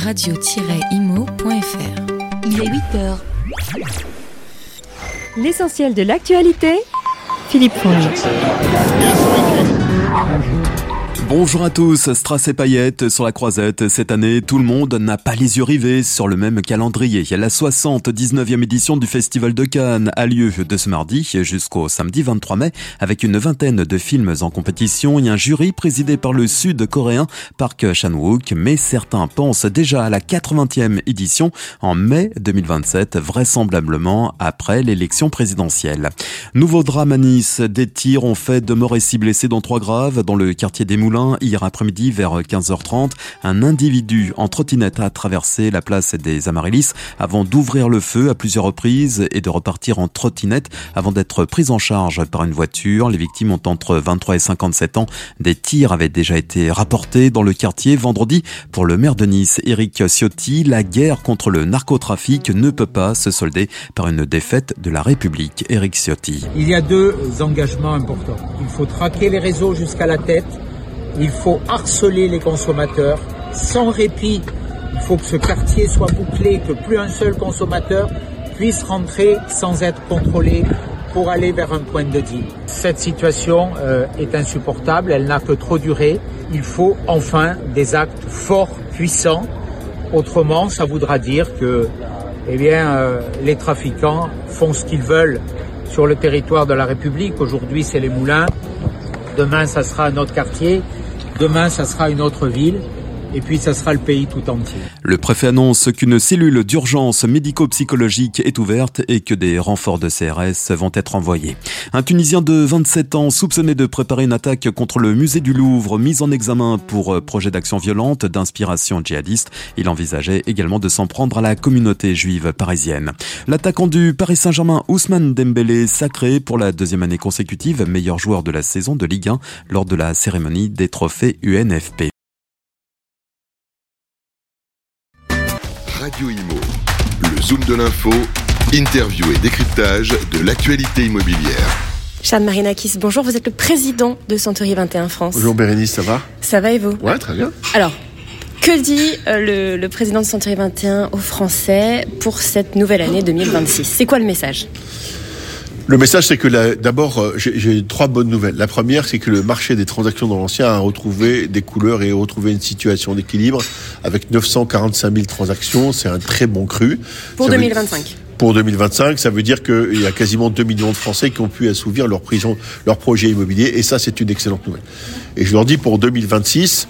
radio-imo.fr. Il est 8h. L'essentiel de l'actualité, Philippe Fonge. Bonjour à tous, strass et paillettes sur la croisette. Cette année, tout le monde n'a pas les yeux rivés sur le même calendrier. La 79e édition du Festival de Cannes a lieu de ce mardi jusqu'au samedi 23 mai avec une vingtaine de films en compétition et un jury présidé par le sud-coréen Park Chan-wook. Mais certains pensent déjà à la 80e édition en mai 2027, vraisemblablement après l'élection présidentielle. Nouveau drame à Nice, des tirs ont fait 2 morts et 6 blessés dont 3 graves dans le quartier des Moulins. Hier après-midi, vers 15h30, un individu en trottinette a traversé la place des Amaryllis avant d'ouvrir le feu à plusieurs reprises et de repartir en trottinette avant d'être pris en charge par une voiture. Les victimes ont entre 23 et 57 ans. Des tirs avaient déjà été rapportés dans le quartier vendredi. Pour le maire de Nice, Éric Ciotti, la guerre contre le narcotrafic ne peut pas se solder par une défaite de la République. Éric Ciotti. Il y a 2 engagements importants. Il faut traquer les réseaux jusqu'à la tête. Il faut harceler les consommateurs sans répit. Il faut que ce quartier soit bouclé, que plus un seul consommateur puisse rentrer sans être contrôlé pour aller vers un point de deal. Cette situation est insupportable, elle n'a que trop duré. Il faut enfin des actes forts, puissants. Autrement, ça voudra dire que les trafiquants font ce qu'ils veulent sur le territoire de la République. Aujourd'hui, c'est les Moulins. Demain, ça sera un autre quartier. Demain, ça sera une autre ville. Et puis, ça sera le pays tout entier. Le préfet annonce qu'une cellule d'urgence médico-psychologique est ouverte et que des renforts de CRS vont être envoyés. Un Tunisien de 27 ans soupçonné de préparer une attaque contre le musée du Louvre, mis en examen pour projet d'action violente d'inspiration djihadiste. Il envisageait également de s'en prendre à la communauté juive parisienne. L'attaquant du Paris Saint-Germain, Ousmane Dembélé, sacré pour la 2e année consécutive meilleur joueur de la saison de Ligue 1 lors de la cérémonie des trophées UNFP. Radio Imo, le zoom de l'info, interview et décryptage de l'actualité immobilière. Chad Marinakis, bonjour, vous êtes le président de Century 21 France. Bonjour Bérénice, ça va ? Ça va et vous ? Ouais, très bien. Alors, que dit le président de Century 21 aux Français pour cette nouvelle année 2026 ? C'est quoi le message ? Le message, c'est que d'abord, j'ai 3 bonnes nouvelles. La première, c'est que le marché des transactions dans l'ancien a retrouvé des couleurs et a retrouvé une situation d'équilibre avec 945 000 transactions. C'est un très bon cru. Pour 2025. Pour 2025, ça veut dire qu'il y a quasiment 2 millions de Français qui ont pu assouvir leur projet immobilier. Et ça, c'est une excellente nouvelle. Et je leur dis pour 2026,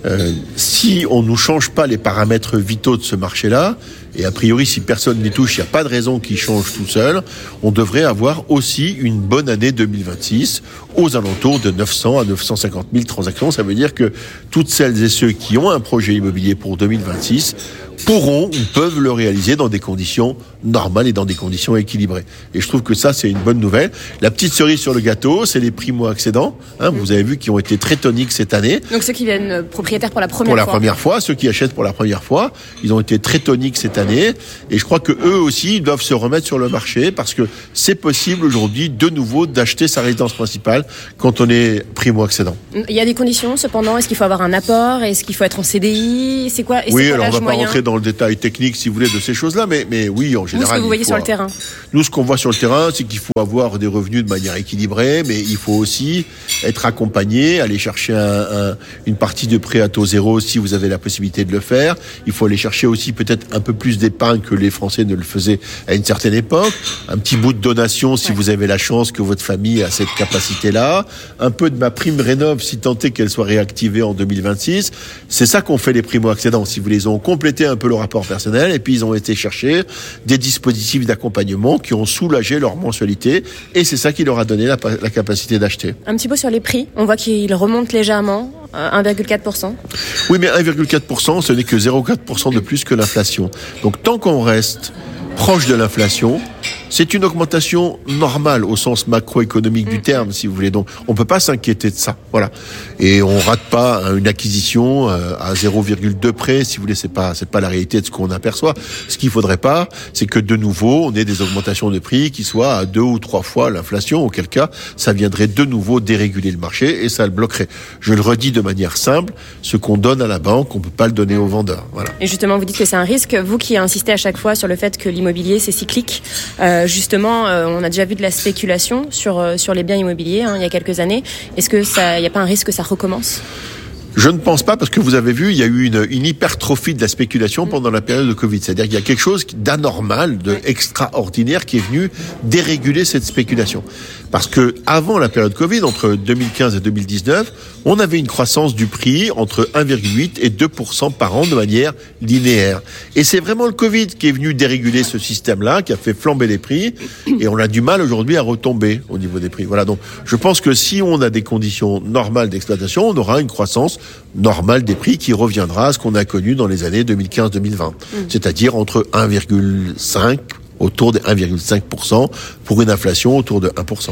si on ne change pas les paramètres vitaux de ce marché-là, et a priori, si personne n'y touche, il n'y a pas de raison qu'il change tout seul, on devrait avoir aussi une bonne année 2026 aux alentours de 900 à 950 000 transactions. Ça veut dire que toutes celles et ceux qui ont un projet immobilier pour 2026 pourront ou peuvent le réaliser dans des conditions normales et dans des conditions équilibrées. Et je trouve que ça, c'est une bonne nouvelle. La petite cerise sur le gâteau, c'est les primo-accédants. Vous avez vu qui ont été très toniques cette année. Donc ceux qui viennent propriétaires pour la première fois. Pour la première fois, ceux qui achètent pour la première fois, ils ont été très toniques cette année. Et je crois que eux aussi, ils doivent se remettre sur le marché parce que c'est possible aujourd'hui de nouveau d'acheter sa résidence principale quand on est primo-accédant. Il y a des conditions cependant. Est-ce qu'il faut avoir un apport ? Est-ce qu'il faut être en CDI ? C'est quoi ? Oui, alors on va pas rentrer dans le détail technique, si vous voulez, de ces choses-là, mais oui, en général. Vous, ce que vous voyez sur le terrain ? Nous, ce qu'on voit sur le terrain, c'est qu'il faut avoir des revenus de manière équilibrée, mais il faut aussi être accompagné, aller chercher une partie de prêt à taux zéro si vous avez la possibilité de le faire. Il faut aller chercher aussi peut-être un peu plus d'épargne que les Français ne le faisaient à une certaine époque. Un petit bout de donation si vous avez la chance que votre famille a cette capacité-là. Un peu de ma prime rénov si tant est qu'elle soit réactivée en 2026. C'est ça qu'ont fait les primo-accédants. Si vous les ont complété un peu le rapport personnel et puis ils ont été chercher des dispositifs d'accompagnement qui ont soulagé leur mensualité et c'est ça qui leur a donné la capacité d'acheter. Un petit peu sur les prix, on voit qu'ils remontent légèrement, 1,4%. Oui, mais 1,4%, ce n'est que 0,4% de plus que l'inflation. Donc tant qu'on reste proche de l'inflation, c'est une augmentation normale au sens macroéconomique du terme, si vous voulez. Donc, on peut pas s'inquiéter de ça. Voilà. Et on rate pas une acquisition à 0,2 près, si vous voulez. C'est pas la réalité de ce qu'on aperçoit. Ce qu'il faudrait pas, c'est que de nouveau, on ait des augmentations de prix qui soient à 2 ou 3 fois l'inflation, auquel cas, ça viendrait de nouveau déréguler le marché et ça le bloquerait. Je le redis de manière simple, ce qu'on donne à la banque, on peut pas le donner aux vendeurs. Voilà. Et justement, vous dites que c'est un risque. Vous qui insistez à chaque fois sur le fait que l'immobilier, c'est cyclique, justement, on a déjà vu de la spéculation sur les biens immobiliers il y a quelques années. Est-ce que il n'y a pas un risque que ça recommence ? Je ne pense pas, parce que vous avez vu, il y a eu une hypertrophie de la spéculation pendant la période de Covid. C'est-à-dire qu'il y a quelque chose d'anormal, extraordinaire qui est venu déréguler cette spéculation. Parce que avant la période Covid, entre 2015 et 2019, on avait une croissance du prix entre 1,8 et 2% par an de manière linéaire. Et c'est vraiment le Covid qui est venu déréguler ce système-là, qui a fait flamber les prix, et on a du mal aujourd'hui à retomber au niveau des prix. Voilà, donc je pense que si on a des conditions normales d'exploitation, on aura une croissance normale des prix qui reviendra à ce qu'on a connu dans les années 2015-2020. C'est-à-dire entre 1,5 autour de 1,5% pour une inflation autour de 1%.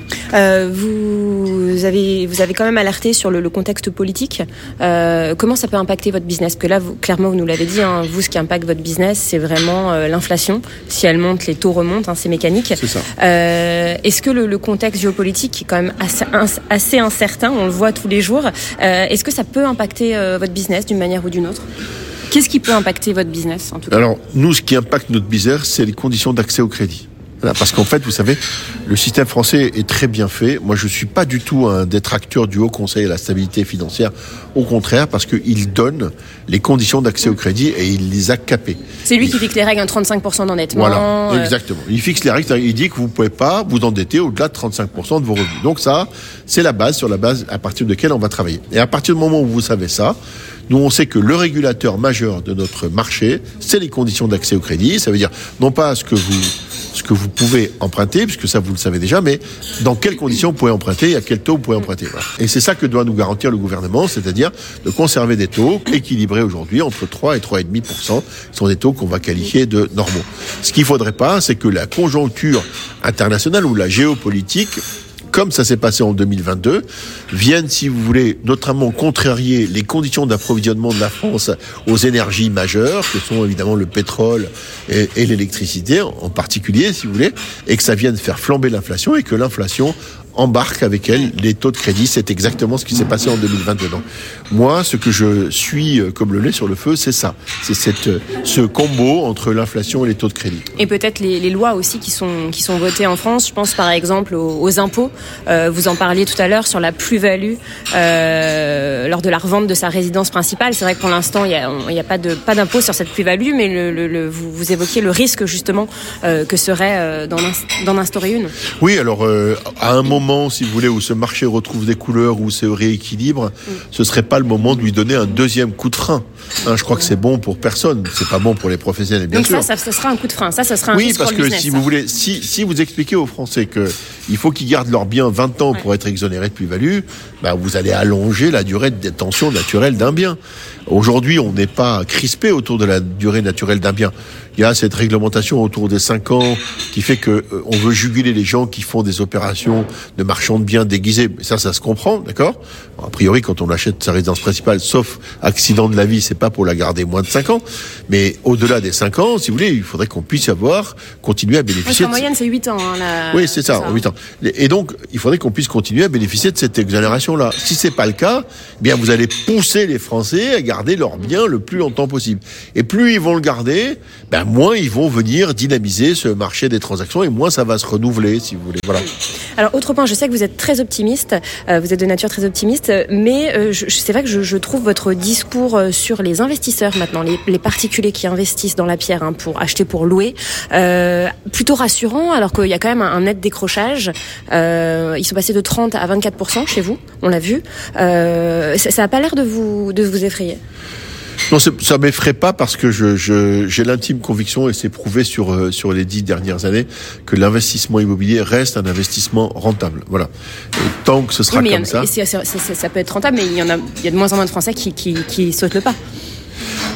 Vous avez quand même alerté sur le contexte politique. Comment ça peut impacter votre business ? Parce que là, clairement, vous nous l'avez dit, vous, ce qui impacte votre business, c'est vraiment l'inflation. Si elle monte, les taux remontent, c'est mécanique. C'est ça. Est-ce que le contexte géopolitique qui est quand même assez incertain, on le voit tous les jours, est-ce que ça peut impacter votre business d'une manière ou d'une autre ? Qu'est-ce qui peut impacter votre business, en tout cas ? Alors, nous, ce qui impacte notre business, c'est les conditions d'accès au crédit. Voilà, parce qu'en fait, vous savez, le système français est très bien fait. Moi, je suis pas du tout un détracteur du Haut Conseil à la stabilité financière. Au contraire, parce qu'il donne les conditions d'accès au crédit et il les a capées. C'est lui qui fixe les règles, 35% d'endettement. Voilà, exactement. Il fixe les règles, il dit que vous pouvez pas vous endetter au-delà de 35% de vos revenus. Donc ça, c'est la base, sur la base à partir de laquelle on va travailler. Et à partir du moment où vous savez ça, nous, on sait que le régulateur majeur de notre marché, c'est les conditions d'accès au crédit. Ça veut dire, non pas ce que vous pouvez emprunter, puisque ça, vous le savez déjà, mais dans quelles conditions vous pouvez emprunter et à quel taux vous pouvez emprunter. Voilà. Et c'est ça que doit nous garantir le gouvernement, c'est-à-dire de conserver des taux équilibrés aujourd'hui entre 3 et 3,5%. Ce sont des taux qu'on va qualifier de normaux. Ce qu'il faudrait pas, c'est que la conjoncture internationale ou la géopolitique, comme ça s'est passé en 2022, viennent, si vous voulez, notamment contrarier les conditions d'approvisionnement de la France aux énergies majeures, que sont évidemment le pétrole et l'électricité en particulier, si vous voulez, et que ça vienne faire flamber l'inflation et que l'inflation embarque avec elle les taux de crédit. C'est exactement ce qui s'est passé en 2022. Donc, moi, ce que je suis comme le lait sur le feu, c'est ça. C'est ce combo entre l'inflation et les taux de crédit. Et peut-être les lois aussi qui sont votées en France. Je pense par exemple aux impôts. Vous en parliez tout à l'heure sur la plus-value lors de la revente de sa résidence principale. C'est vrai que pour l'instant, il y a pas d'impôt sur cette plus-value, mais vous évoquiez le risque justement que serait d'en instaurer une. Oui, alors à un moment, si vous voulez, où ce marché retrouve des couleurs, où se rééquilibre, ce serait pas le moment de lui donner un deuxième coup de frein. Je crois que c'est bon pour personne. C'est pas bon pour les professionnels, bien sûr. Donc ça sera un coup de frein. Ça sera un risque pour le business. Oui, parce que si vous voulez, si vous expliquez aux Français que il faut qu'ils gardent leurs biens 20 ans pour être exonérés de plus-value, vous allez allonger la durée de détention naturelle d'un bien. Aujourd'hui, on n'est pas crispé autour de la durée naturelle d'un bien. Il y a cette réglementation autour des 5 ans qui fait que on veut juguler les gens qui font des opérations de marchand de biens déguisés. Ça se comprend, d'accord ? A priori, quand on achète sa résidence principale, sauf accident de la vie, c'est pas pour la garder moins de 5 ans. Mais au-delà des 5 ans, si vous voulez, il faudrait qu'on puisse continuer à bénéficier. En moyenne, c'est 8 ans. Oui, c'est ça, 8 ans. Et donc, il faudrait qu'on puisse continuer à bénéficier de cette exonération-là. Si c'est pas le cas, bien, vous allez pousser les Français à garder leur bien le plus longtemps possible. Et plus ils vont le garder, moins ils vont venir dynamiser ce marché des transactions et moins ça va se renouveler, si vous voulez. Voilà. Alors, autre point, je sais que vous êtes très optimiste, vous êtes de nature très optimiste, mais c'est vrai que je trouve votre discours sur les investisseurs maintenant, les particuliers qui investissent dans la pierre pour acheter pour louer, plutôt rassurant, alors qu'il y a quand même un net décrochage. Ils sont passés de 30 à 24% chez vous, on l'a vu. Ça n'a pas l'air de vous effrayer. Non, ça m'effraie pas parce que j'ai l'intime conviction, et c'est prouvé sur les 10 dernières années, que l'investissement immobilier reste un investissement rentable. Voilà. Et tant que ce sera comme ça. Ça peut être rentable, mais il y a de moins en moins de Français qui sautent le pas.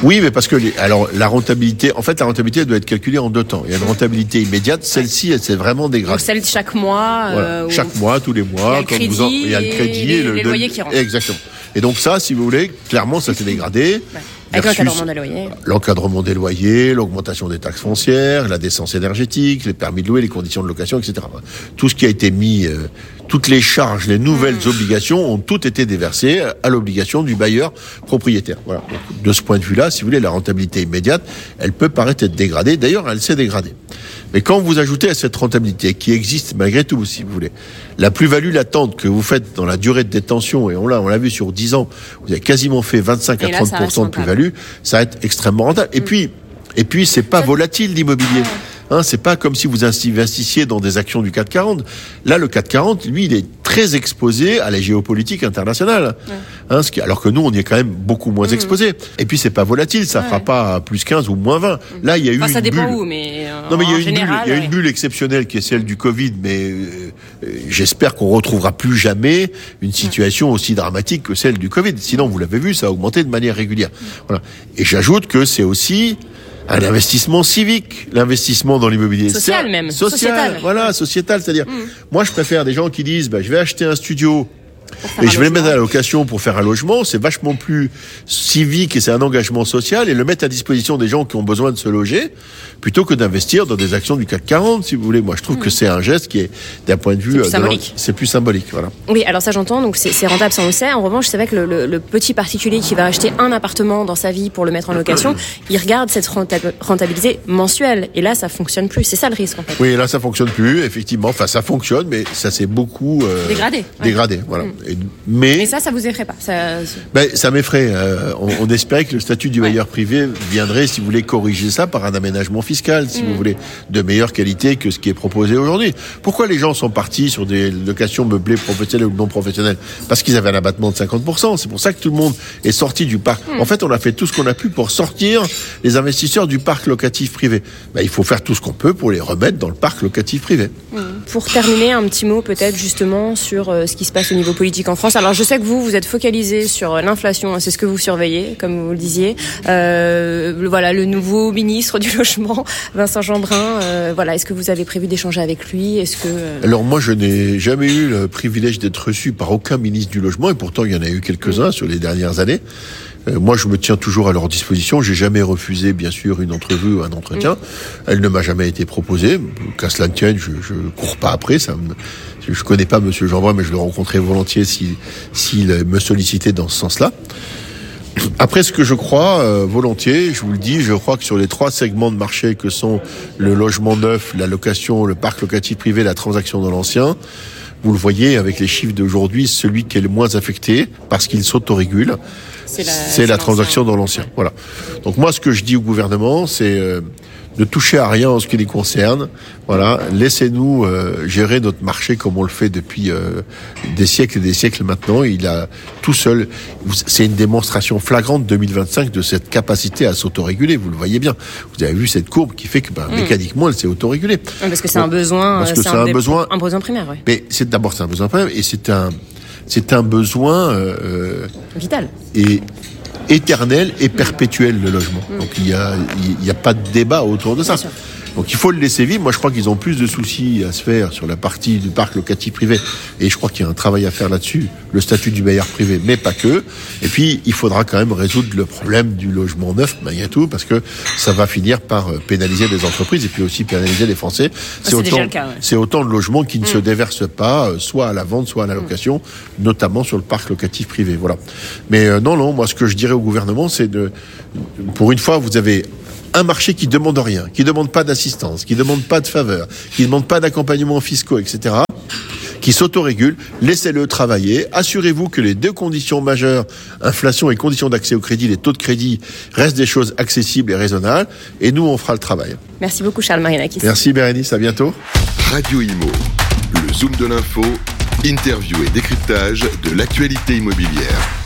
Oui, mais parce que la rentabilité doit être calculée en 2 temps. Il y a une rentabilité immédiate, celle-ci, elle s'est vraiment dégradée. Donc celle de chaque mois. Voilà. Chaque mois, tous les mois, il y a le crédit et les loyers qui rentrent. Exactement. Et donc ça, si vous voulez, clairement, ça s'est dégradé. Ouais. Avec l'encadrement des loyers. L'encadrement des loyers, l'augmentation des taxes foncières, la décence énergétique, les permis de louer, les conditions de location, etc. Tout ce qui a été mis, toutes les charges, les nouvelles obligations ont toutes été déversées à l'obligation du bailleur propriétaire. Voilà. Donc, de ce point de vue-là, si vous voulez, la rentabilité immédiate, elle peut paraître être dégradée. D'ailleurs, elle s'est dégradée. Mais quand vous ajoutez à cette rentabilité, qui existe malgré tout, si vous voulez, la plus-value latente que vous faites dans la durée de détention, et on l'a vu sur 10 ans, vous avez quasiment fait 25 à 30% de plus-value, ça va être extrêmement rentable. Et puis, c'est pas volatile l'immobilier. C'est pas comme si vous investissiez dans des actions du CAC 40. Là, le CAC 40, lui, il est très exposé à la géopolitique internationale. Alors que nous, on y est quand même beaucoup moins exposé. Et puis, c'est pas volatile, ça fera pas plus 15 ou moins 20. Là, il y a eu ça une dépend bulle. où, mais il y a une bulle exceptionnelle qui est celle du Covid, mais j'espère qu'on retrouvera plus jamais une situation aussi dramatique que celle du Covid. Sinon, vous l'avez vu, ça a augmenté de manière régulière. Voilà. Et j'ajoute que c'est aussi un investissement civique, l'investissement dans l'immobilier. Social même. Sociétal. Voilà, sociétal. C'est-à-dire, moi, je préfère des gens qui disent, je vais acheter un studio et je vais le mettre à la location pour faire un logement. C'est vachement plus civique et c'est un engagement social, et le mettre à disposition des gens qui ont besoin de se loger plutôt que d'investir dans des actions du CAC 40, si vous voulez. Moi, je trouve que c'est un geste qui est, d'un point de vue, c'est plus symbolique. Voilà. Oui, alors ça j'entends, donc c'est rentable, ça on le sait. En revanche, c'est vrai que le petit particulier qui va acheter un appartement dans sa vie pour le mettre en location, il regarde cette rentabilité mensuelle, et là ça fonctionne plus. C'est ça le risque en fait. Oui, là ça fonctionne plus, effectivement. Enfin, ça fonctionne, mais ça s'est beaucoup dégradé. Voilà. Mais ça vous effraie pas? Ça m'effraie. On espérait que le statut du bailleur privé viendrait, si vous voulez, corriger ça par un aménagement fiscal, si vous voulez, de meilleure qualité que ce qui est proposé aujourd'hui. Pourquoi les gens sont partis sur des locations meublées professionnelles ou non professionnelles? Parce qu'ils avaient un abattement de 50%. C'est pour ça que tout le monde est sorti du parc. En fait, on a fait tout ce qu'on a pu pour sortir les investisseurs du parc locatif privé. Il faut faire tout ce qu'on peut pour les remettre dans le parc locatif privé. Pour terminer, un petit mot peut-être justement sur ce qui se passe au niveau politique en France. Alors je sais que vous êtes focalisé sur l'inflation, c'est ce que vous surveillez, comme vous le disiez. Voilà, le nouveau ministre du logement, Vincent Jeanbrun. Voilà, est-ce que vous avez prévu d'échanger avec lui? Alors moi, je n'ai jamais eu le privilège d'être reçu par aucun ministre du logement, et pourtant il y en a eu quelques-uns sur les dernières années. Moi, je me tiens toujours à leur disposition. J'ai jamais refusé, bien sûr, une entrevue ou un entretien. Elle ne m'a jamais été proposée. Qu'à cela ne tienne, je cours pas après. Je connais pas Monsieur Jeanbrun, mais je le rencontrais volontiers s'il me sollicitait dans ce sens-là. Après, ce que je crois, volontiers, je vous le dis, je crois que sur les 3 segments de marché que sont le logement neuf, la location, le parc locatif privé, la transaction dans l'ancien, vous le voyez avec les chiffres d'aujourd'hui, celui qui est le moins affecté, parce qu'il s'autorégule, c'est la transaction dans l'ancien. Voilà. Donc moi, ce que je dis au gouvernement, c'est ne touchez à rien en ce qui les concerne. Voilà, laissez-nous gérer notre marché comme on le fait depuis des siècles et des siècles maintenant. Il a tout seul. C'est une démonstration flagrante 2025 de cette capacité à s'autoréguler. Vous le voyez bien. Vous avez vu cette courbe qui fait que mécaniquement, elle s'est autorégulée. Parce que c'est un besoin. Parce que c'est un besoin primaire. Oui. Mais c'est un besoin primaire, et c'est un besoin vital et éternel et perpétuel, le logement. Donc il y a pas de débat autour de ça. Donc il faut le laisser vivre. Moi, je crois qu'ils ont plus de soucis à se faire sur la partie du parc locatif privé, et je crois qu'il y a un travail à faire là-dessus, le statut du bailleur privé, mais pas que. Et puis il faudra quand même résoudre le problème du logement neuf, malgré tout, parce que ça va finir par pénaliser les entreprises et puis aussi pénaliser les Français. C'est autant de logements qui ne se déversent pas, soit à la vente, soit à la location, notamment sur le parc locatif privé. Voilà. Mais non, moi ce que je dirais au gouvernement, c'est pour une fois, vous avez un marché qui demande rien, qui demande pas d'assistance, qui demande pas de faveur, qui demande pas d'accompagnement fiscaux, etc., qui s'autorégule. Laissez-le travailler. Assurez-vous que les 2 conditions majeures, inflation et conditions d'accès au crédit, les taux de crédit, restent des choses accessibles et raisonnables. Et nous, on fera le travail. Merci beaucoup, Charles Marinakis. Merci, Bérénice. À bientôt. Radio Imo, le Zoom de l'info, interview et décryptage de l'actualité immobilière.